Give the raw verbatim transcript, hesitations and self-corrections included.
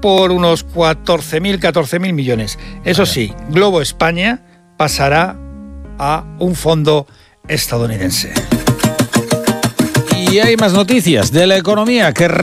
por unos catorce mil, catorce mil millones. Eso sí, Globo España pasará a un fondo estadounidense. Y hay más noticias de la economía que